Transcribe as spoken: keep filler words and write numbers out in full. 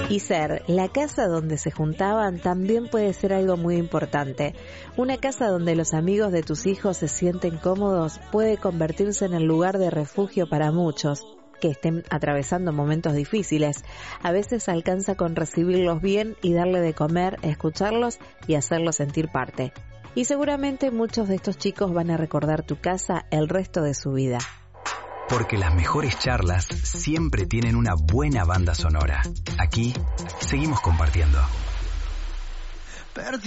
Y Ser, la casa donde se juntaban también puede ser algo muy importante. Una casa donde los amigos de tus hijos se sienten cómodos puede convertirse en el lugar de refugio para muchos que estén atravesando momentos difíciles. A veces alcanza con recibirlos bien y darle de comer, escucharlos y hacerlos sentir parte. Y seguramente muchos de estos chicos van a recordar tu casa el resto de su vida. Porque las mejores charlas siempre tienen una buena banda sonora. Aquí seguimos compartiendo.